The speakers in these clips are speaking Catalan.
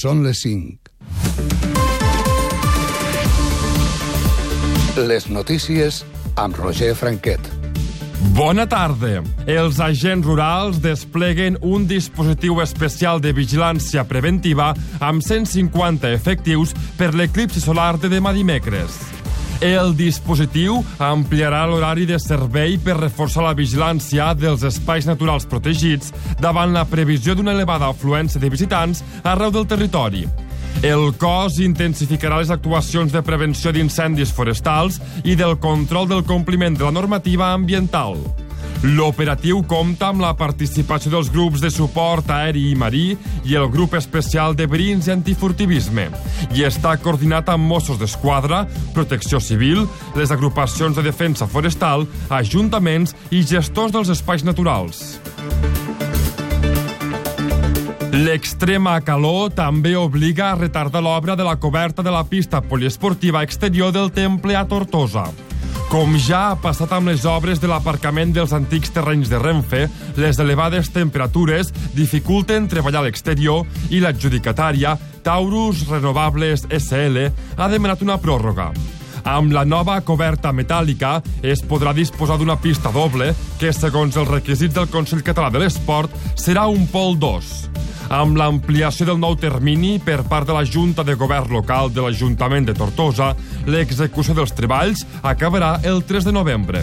Són les 5. Les notícies amb Roger Franquet. Bona tarda. Els agents rurals despleguen un dispositiu especial de vigilància preventiva amb 150 efectius per l'eclipsi solar de demà dimecres. El dispositiu ampliarà l'horari de servei per reforçar la vigilància dels espais naturals protegits davant la previsió d'una elevada afluència de visitants arreu del territori. El cos intensificarà les actuacions de prevenció d'incendis forestals i del control del compliment de la normativa ambiental. L'operatiu compta amb la participació dels grups de suport aeri i marí i el grup especial de verins i antifurtivisme i està coordinat amb Mossos d'Esquadra, Protecció Civil, les agrupacions de defensa forestal, ajuntaments i gestors dels espais naturals. L'extrema calor també obliga a retardar l'obra de la coberta de la pista poliesportiva exterior del Temple a Tortosa. Com ja ha passat amb les obres de l'aparcament dels antics terrenys de Renfe, les elevades temperatures dificulten treballar a l'exterior i l'adjudicatària, Taurus Renovables SL, ha demanat una pròrroga. Amb la nova coberta metàl·lica es podrà disposar d'una pista doble que, segons els requisits del Consell Català de l'Esport, serà un pol 2. Amb l'ampliació del nou termini per part de la Junta de Govern Local de l'Ajuntament de Tortosa, l'execució dels treballs acabarà el 3 de novembre.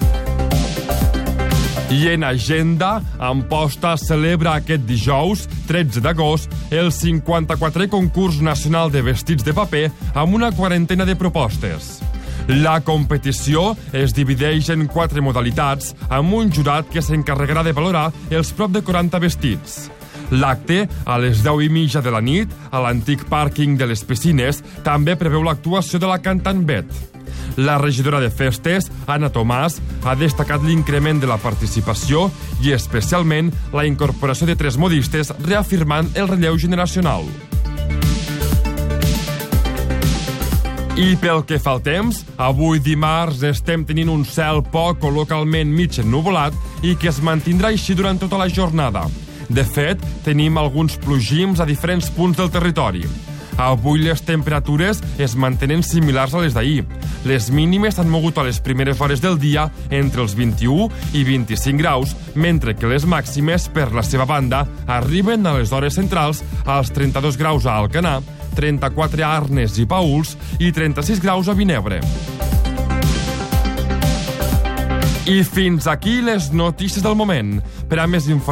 I en agenda, Amposta celebra aquest dijous, 13 d'agost, el 54è concurs nacional de vestits de paper amb una quarantena de propostes. La competició es divideix en 4 modalitats amb un jurat que s'encarregarà de valorar els prop de 40 vestits. L'acte, a les 10:30 de la nit, a l'antic pàrquing de les piscines, també preveu l'actuació de la cantant Bet. La regidora de festes, Anna Tomàs, ha destacat l'increment de la participació i especialment la incorporació de 3 modistes, reafirmant el relleu generacional. I pel que fa al temps, avui dimarts estem tenint un cel poc o localment mig ennuvolat i que es mantindrà així durant tota la jornada. De fet, tenim alguns plogims a diferents punts del territori. Avui les temperatures es mantenen similars a les d'ahir. Les mínimes s'han mogut a les primeres hores del dia entre els 21 i 25 graus, mentre que les màximes, per la seva banda, arriben a les hores centrals als 32 graus a Alcanar, 34 a Arnes i Paüls i 36 graus a Vinebre. I fins aquí les notícies del moment. Per a més informació